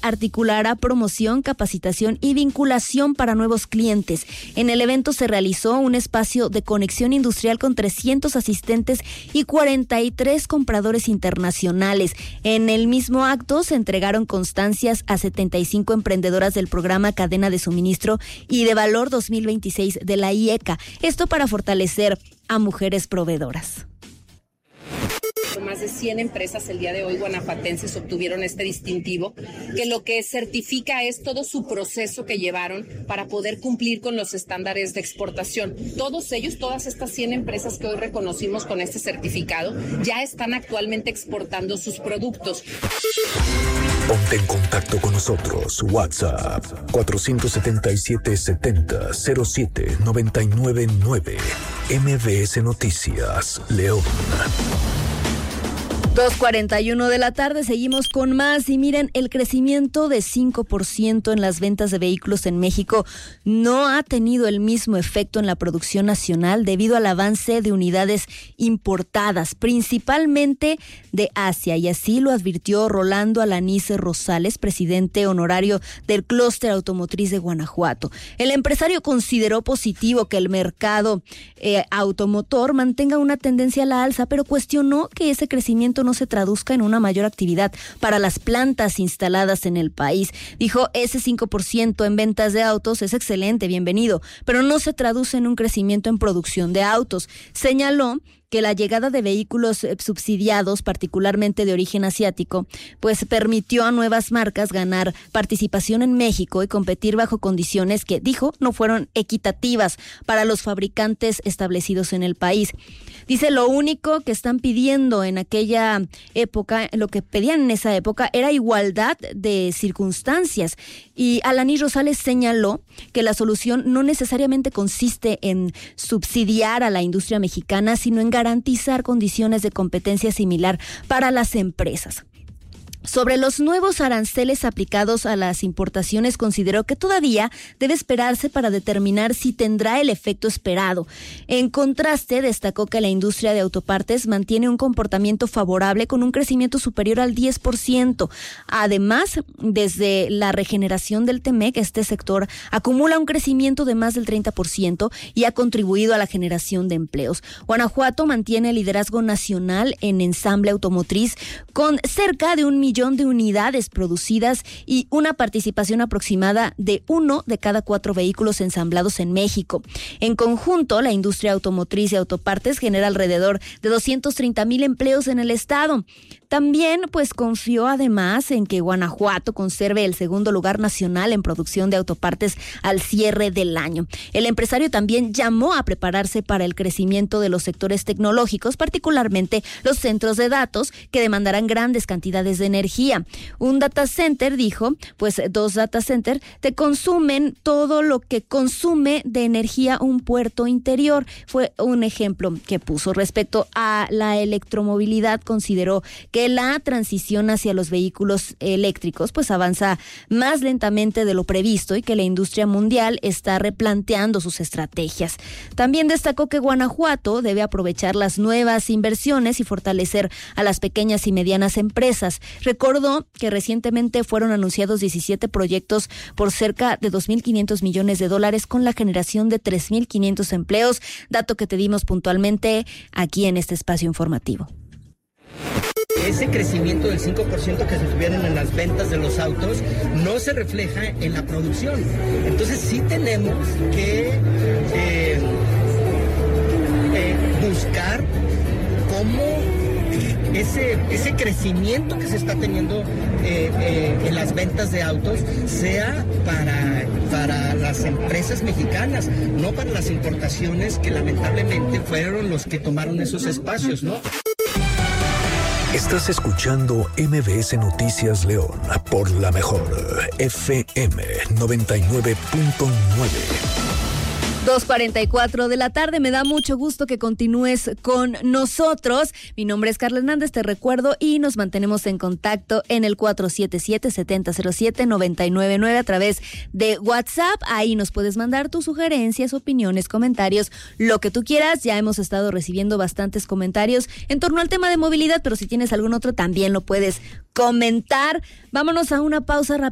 articulará promoción, capacitación y vinculación para nuevos clientes. En el evento se realizó un espacio de conexión industrial con 300 asistentes y 43 compradores internacionales. En el mismo acto se entregaron constancias a 75 emprendedoras del programa Cadena de Suministro y de Valor 2026 de la IECA. Esto para fortalecer a mujeres proveedoras. Más de 100 empresas el día de hoy guanajuatenses obtuvieron este distintivo, que lo que certifica es todo su proceso que llevaron para poder cumplir con los estándares de exportación. Todos ellos, todas estas 100 empresas que hoy reconocimos con este certificado, ya están actualmente exportando sus productos. Ponte en contacto con nosotros. WhatsApp 477-7007-999. MBS Noticias, León. 2:41 de la tarde, seguimos con más y miren, el crecimiento de 5% en las ventas de vehículos en México no ha tenido el mismo efecto en la producción nacional debido al avance de unidades importadas, principalmente de Asia, y así lo advirtió Rolando Alanice Rosales, presidente honorario del Clúster Automotriz de Guanajuato. El empresario consideró positivo que el mercado automotor mantenga una tendencia a la alza, pero cuestionó que ese crecimiento no se traduzca en una mayor actividad para las plantas instaladas en el país. Dijo, ese 5% en ventas de autos es excelente, bienvenido, pero no se traduce en un crecimiento en producción de autos. Señaló que la llegada de vehículos subsidiados, particularmente de origen asiático, pues permitió a nuevas marcas ganar participación en México y competir bajo condiciones que, dijo, no fueron equitativas para los fabricantes establecidos en el país. Dice, lo único que están pidiendo en aquella época, lo que pedían en esa época, era igualdad de circunstancias. Y Alanis Rosales señaló que la solución no necesariamente consiste en subsidiar a la industria mexicana, sino en garantizar condiciones de competencia similar para las empresas. Sobre los nuevos aranceles aplicados a las importaciones, consideró que todavía debe esperarse para determinar si tendrá el efecto esperado. En contraste, destacó que la industria de autopartes mantiene un comportamiento favorable con un crecimiento superior al 10%. Además, desde la regeneración del TEMEC, este sector acumula un crecimiento de más del 30% y ha contribuido a la generación de empleos. Guanajuato mantiene el liderazgo nacional en ensamble automotriz con cerca de 1 millón de unidades producidas y una participación aproximada de 1 de cada 4 vehículos ensamblados en México. En conjunto, la industria automotriz y autopartes genera alrededor de 230,000 empleos en el estado. También, pues, confió además en que Guanajuato conserve el segundo lugar nacional en producción de autopartes al cierre del año. El empresario también llamó a prepararse para el crecimiento de los sectores tecnológicos, particularmente los centros de datos, que demandarán grandes cantidades de energía. Un data center, dijo, pues 2 data centers te consumen todo lo que consume de energía un puerto interior. Fue un ejemplo que puso. Respecto a la electromovilidad, consideró que la transición hacia los vehículos eléctricos pues avanza más lentamente de lo previsto y que la industria mundial está replanteando sus estrategias. También destacó que Guanajuato debe aprovechar las nuevas inversiones y fortalecer a las pequeñas y medianas empresas. Recordó que recientemente fueron anunciados 17 proyectos por cerca de $2,500 millones con la generación de 3,500 empleos, dato que te dimos puntualmente aquí en este espacio informativo. Ese crecimiento del 5% que se tuvieron en las ventas de los autos no se refleja en la producción. Entonces sí tenemos que buscar cómo ese crecimiento que se está teniendo en las ventas de autos sea para las empresas mexicanas, no para las importaciones que lamentablemente fueron los que tomaron esos espacios, ¿no? Estás escuchando MBS Noticias León por la mejor FM 99.9. 2:44 de la tarde, me da mucho gusto que continúes con nosotros. Mi nombre es Carla Hernández, te recuerdo, y nos mantenemos en contacto en el 477-7007-999 a través de WhatsApp. Ahí nos puedes mandar tus sugerencias, opiniones, comentarios, lo que tú quieras. Ya hemos estado recibiendo bastantes comentarios en torno al tema de movilidad, pero si tienes algún otro también lo puedes comentar. Vámonos a una pausa rápida.